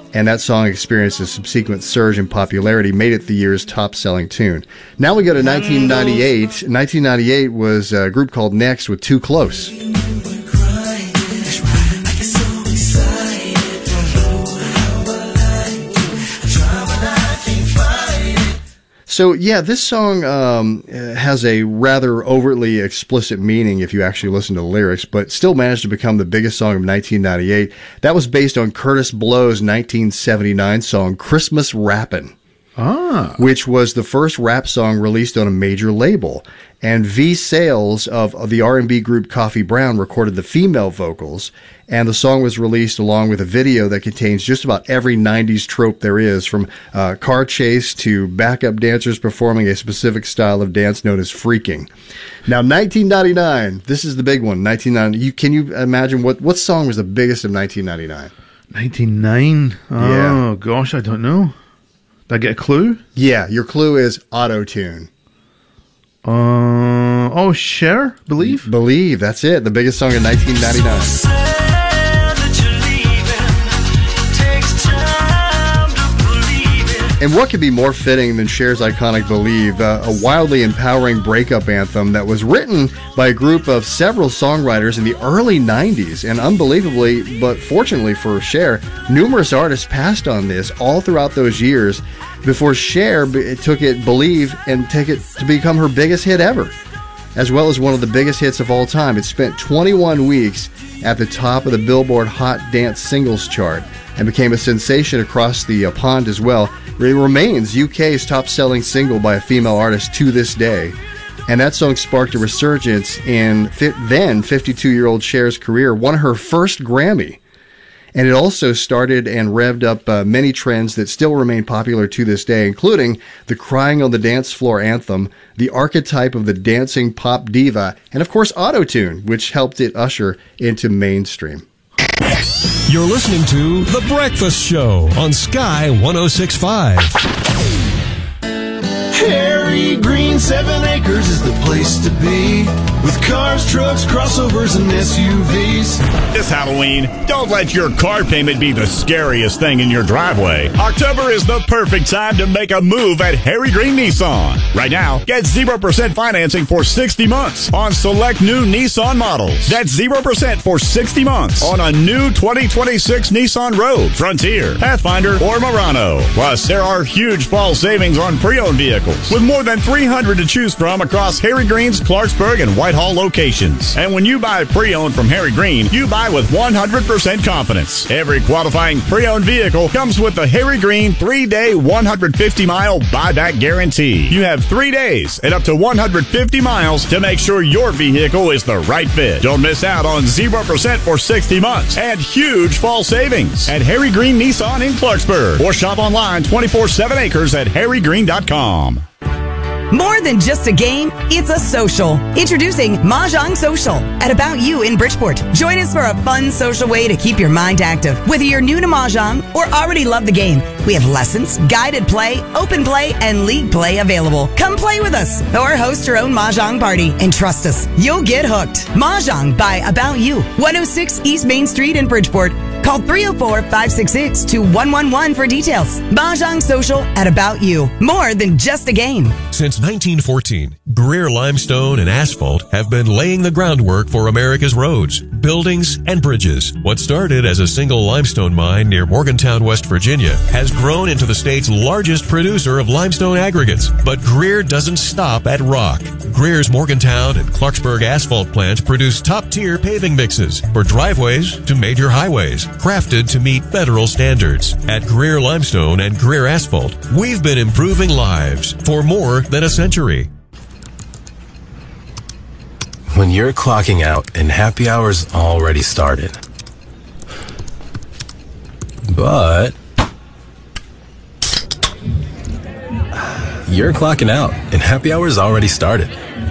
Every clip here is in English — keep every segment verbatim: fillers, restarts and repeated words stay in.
and that song experienced a subsequent surge in popularity, made it the year's top-selling tune. Now we go to nineteen ninety-eight. nineteen ninety-eight was a group called Next with Too Close. So, yeah, this song um, has a rather overtly explicit meaning if you actually listen to the lyrics, but still managed to become the biggest song of nineteen ninety-eight. That was based on Curtis Blow's nineteen seventy-nine song, Christmas Rappin'. Ah. Which was the first rap song released on a major label. And V. Sales of, of the R and B group Coffee Brown recorded the female vocals, and the song was released along with a video that contains just about every nineties trope there is, from uh, car chase to backup dancers performing a specific style of dance known as freaking. Now, nineteen ninety-nine, this is the big one. nineteen ninety, you, can you imagine what, what song was the biggest of nineteen ninety-nine? ninety-nine? Oh, yeah. Gosh, I don't know. Did I get a clue? Yeah, your clue is auto-tune. Uh, oh, Cher? Believe? Believe, that's it. The biggest song in nineteen ninety-nine. And what could be more fitting than Cher's iconic Believe, uh, a wildly empowering breakup anthem that was written by a group of several songwriters in the early nineties. And unbelievably, but fortunately for Cher, numerous artists passed on this all throughout those years before Cher b- took it, Believe, and take it to become her biggest hit ever, as well as one of the biggest hits of all time. It spent twenty-one weeks at the top of the Billboard Hot Dance Singles chart and became a sensation across the uh, pond as well. It remains U K's top-selling single by a female artist to this day. And that song sparked a resurgence in fi- then fifty-two-year-old Cher's career, won her first Grammy. And it also started and revved up uh, many trends that still remain popular to this day, including the crying on the dance floor anthem, the archetype of the dancing pop diva, and of course auto-tune, which helped it usher into mainstream. You're listening to The Breakfast Show on Sky one oh six point five. Harry Green, seven acres is the place to be, with cars, trucks, crossovers, and S U Vs. This Halloween, don't let your car payment be the scariest thing in your driveway. October is the perfect time to make a move at Harry Green Nissan. Right now, get zero percent financing for sixty months on select new Nissan models. That's zero percent for sixty months on a new twenty twenty-six Nissan Rogue, Frontier, Pathfinder, or Murano. Plus, there are huge fall savings on pre-owned vehicles, with more than three hundred to choose from across Harry Green's Clarksburg and Whitehall locations. And when you buy pre-owned from Harry Green, you buy with one hundred percent confidence. Every qualifying pre-owned vehicle comes with the Harry Green three-day, one hundred fifty mile buyback guarantee. You have three days and up to one hundred fifty miles to make sure your vehicle is the right fit. Don't miss out on zero percent for sixty months and huge fall savings at Harry Green Nissan in Clarksburg, or shop online twenty-four seven acres at harry green dot com. More than just a game, it's a social. Introducing Mahjong Social at About You in Bridgeport. Join us for a fun social way to keep your mind active. Whether you're new to Mahjong or already love the game, we have lessons, guided play, open play, and league play available. Come play with us or host your own Mahjong party. And trust us, you'll get hooked. Mahjong by About You, one oh six East Main Street in Bridgeport. Call three oh four, five six six, two one one one for details. Mahjong Social at About You. More than just a game. Since nineteen fourteen, Greer Limestone and Asphalt have been laying the groundwork for America's roads, buildings, and bridges. What started as a single limestone mine near Morgantown, West Virginia, has grown into the state's largest producer of limestone aggregates. But Greer doesn't stop at rock. Greer's Morgantown and Clarksburg asphalt plants produce top-tier paving mixes for driveways to major highways, crafted to meet federal standards. At Greer Limestone and Greer Asphalt, we've been improving lives for more than a century. When you're clocking out and happy hour's already started, but you're clocking out and happy hour's already started.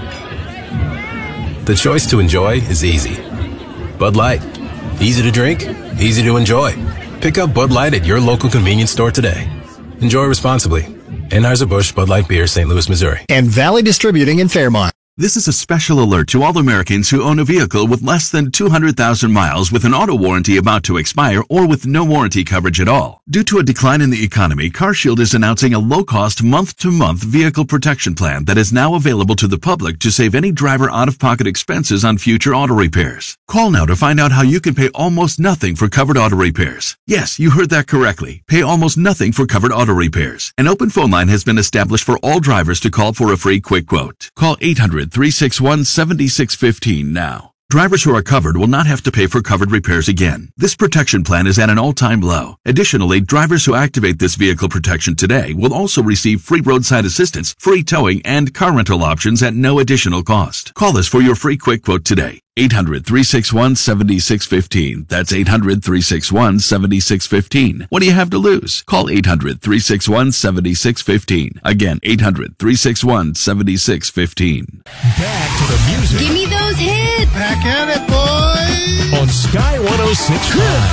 The choice to enjoy is easy. Bud Light. Easy to drink, easy to enjoy. Pick up Bud Light at your local convenience store today. Enjoy responsibly. Anheuser-Busch Bud Light Beer, Saint Louis, Missouri. And Valley Distributing in Fairmont. This is a special alert to all Americans who own a vehicle with less than two hundred thousand miles with an auto warranty about to expire or with no warranty coverage at all. Due to a decline in the economy, CarShield is announcing a low-cost month-to-month vehicle protection plan that is now available to the public to save any driver out-of-pocket expenses on future auto repairs. Call now to find out how you can pay almost nothing for covered auto repairs. Yes, you heard that correctly. Pay almost nothing for covered auto repairs. An open phone line has been established for all drivers to call for a free quick quote. Call eight hundred, three six one, seven six one five now. Drivers who are covered will not have to pay for covered repairs again. This protection plan is at an all-time low. Additionally, drivers who activate this vehicle protection today will also receive free roadside assistance, free towing, and car rental options at no additional cost. Call us for your free quick quote today. eight hundred, three six one, seven six one five. That's eight hundred, three six one, seven six one five. What do you have to lose? Call eight hundred, three six one, seven six one five. Again, eight hundred, three six one, seven six one five. Back to the music. Give me those hits. Back at it, boys. On Sky one oh six point five.